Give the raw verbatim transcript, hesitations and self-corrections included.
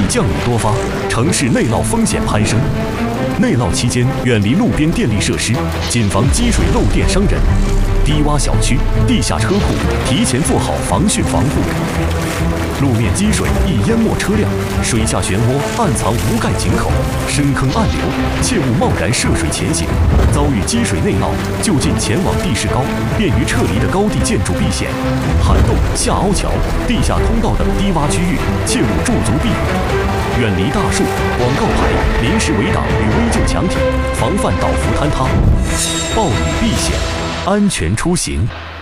降雨多发，城市内涝风险攀升。内涝期间，远离路边电力设施，谨防积水漏电伤人。低洼小区、地下车库提前做好防汛防护。路面积水易淹没车辆，水下漩涡暗藏无盖井口，深坑暗流，切勿贸然涉水前行。遭遇积水内涝，就近前往地势高、便于撤离的高地建筑避险。涵洞、下凹桥、地下通道等低洼区域，切勿驻足避雨。远离大树、广告牌、临时围挡与危旧墙体，防范倒伏坍塌。暴雨避险，安全出行。